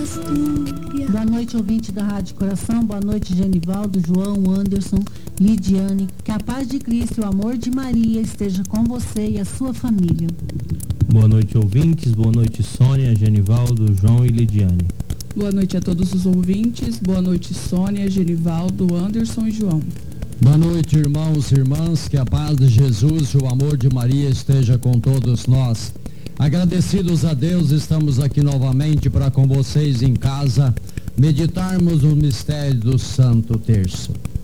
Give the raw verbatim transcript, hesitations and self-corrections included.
Astúria. Boa noite, ouvinte da Rádio Coração. Boa noite, Genivaldo, João, Anderson, Lidiane. Que a paz de Cristo e o amor de Maria esteja com você e a sua família. Boa noite, ouvintes. Boa noite, Sônia, Genivaldo, João e Lidiane. Boa noite a todos os ouvintes. Boa noite, Sônia, Genivaldo, Anderson e João. Boa noite, irmãos e irmãs. Que a paz de Jesus e o amor de Maria esteja com todos nós. Agradecidos a Deus, estamos aqui novamente para com vocês em casa meditarmos o mistério do Santo Terço.